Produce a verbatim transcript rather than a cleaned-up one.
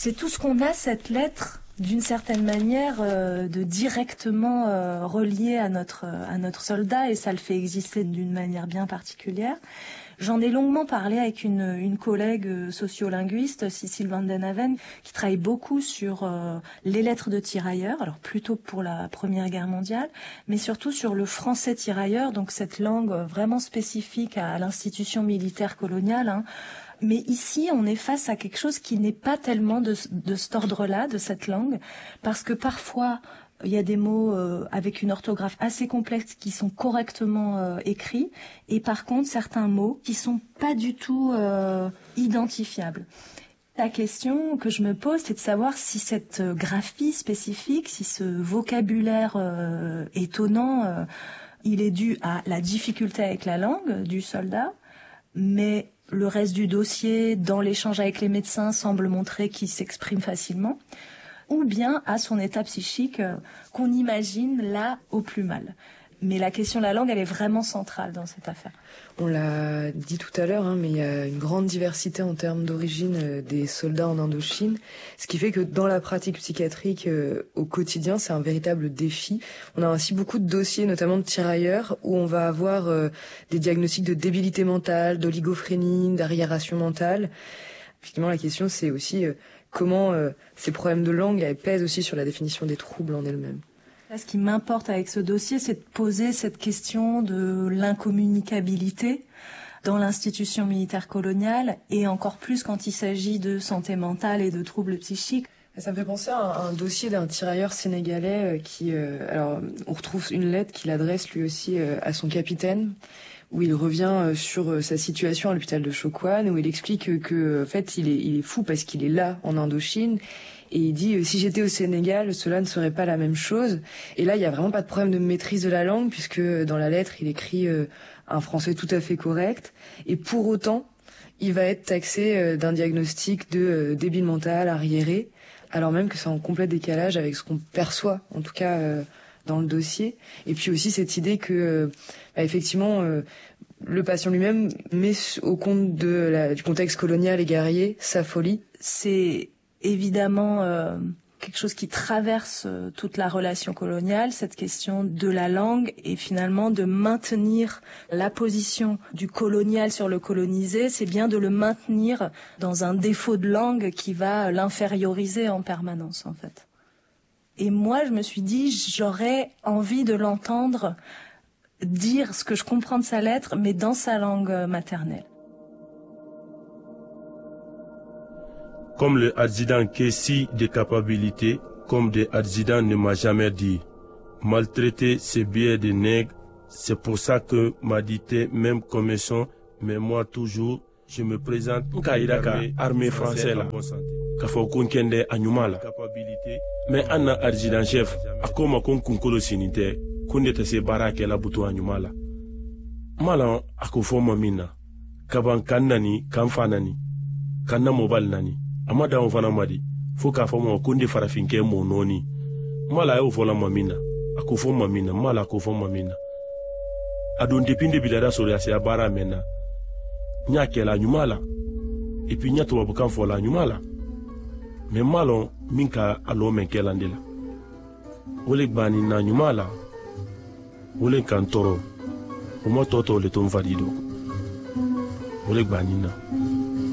C'est tout ce qu'on a, cette lettre, d'une certaine manière, euh, de directement euh, relié à notre, à notre soldat, et ça le fait exister d'une manière bien particulière. J'en ai longuement parlé avec une, une collègue sociolinguiste, Cécile Van den Haven, qui travaille beaucoup sur euh, les lettres de tirailleurs, alors plutôt pour la Première Guerre mondiale, mais surtout sur le français tirailleur, donc cette langue vraiment spécifique à, à l'institution militaire coloniale, hein. Mais ici, on est face à quelque chose qui n'est pas tellement de, de cet ordre-là, de cette langue, parce que parfois, il y a des mots euh, avec une orthographe assez complexe qui sont correctement euh, écrits, et par contre, certains mots qui sont pas du tout euh, identifiables. La question que je me pose, c'est de savoir si cette graphie spécifique, si ce vocabulaire euh, étonnant, euh, il est dû à la difficulté avec la langue du soldat, mais le reste du dossier, dans l'échange avec les médecins, semble montrer qu'il s'exprime facilement, ou bien à son état psychique euh, qu'on imagine là au plus mal. Mais la question de la langue, elle est vraiment centrale dans cette affaire. On l'a dit tout à l'heure, hein, mais il y a une grande diversité en termes d'origine euh, des soldats en Indochine, ce qui fait que dans la pratique psychiatrique euh, au quotidien, c'est un véritable défi. On a ainsi beaucoup de dossiers, notamment de tirailleurs, où on va avoir euh, des diagnostics de débilité mentale, d'oligophrénie, d'arriération mentale. Effectivement, la question, c'est aussi euh, comment euh, ces problèmes de langue elles pèsent aussi sur la définition des troubles en elles-mêmes. Ce qui m'importe avec ce dossier, c'est de poser cette question de l'incommunicabilité dans l'institution militaire coloniale, et encore plus quand il s'agit de santé mentale et de troubles psychiques. Ça me fait penser à un, un dossier d'un tirailleur sénégalais qui, euh, alors, on retrouve une lettre qu'il adresse lui aussi euh, à son capitaine, où il revient sur sa situation à l'hôpital de Chokwan, où il explique que, en fait, il est, il est fou parce qu'il est là en Indochine. Et il dit, si j'étais au Sénégal, cela ne serait pas la même chose. Et là, il n'y a vraiment pas de problème de maîtrise de la langue, puisque dans la lettre, il écrit euh, un français tout à fait correct. Et pour autant, il va être taxé euh, d'un diagnostic de euh, débile mental, arriéré, alors même que c'est en complet décalage avec ce qu'on perçoit, en tout cas euh, dans le dossier. Et puis aussi cette idée que, euh, bah, effectivement, euh, le patient lui-même met au compte de la, du contexte colonial et guerrier sa folie. C'est évidemment euh, quelque chose qui traverse euh, toute la relation coloniale, cette question de la langue, et finalement de maintenir la position du colonial sur le colonisé, c'est bien de le maintenir dans un défaut de langue qui va l'inférioriser en permanence, en fait. Et moi, je me suis dit, j'aurais envie de l'entendre dire ce que je comprends de sa lettre, mais dans sa langue maternelle. Comme le adjudant Kessi de capacité, comme des adjudants ne m'a jamais dit. Maltraiter ces biais de nègres, c'est pour ça que m'a dit même commission, mais moi toujours, je me présente Kairaka, armée française là. Kafo kunkende anyumala. Mais anna adjudant chef, akoma kon kunkolo sinite, kunde te se barake la butu anyumala. Mala akofo mamina, kaban kannani, kamfanani, kanna mobile nani. Amada on fana madi fo ka fo mo kunde farafinke mo noni mala yo fola mamina akufo mamina mala akufo mamina adon depinde bilada so ya se bara mena nya kela nyumala et puis nya to babukan fola nyumala me malo minka alo men kela ndela wole bani na nyumala wole kantoro o mo toto le ton valido wole bani na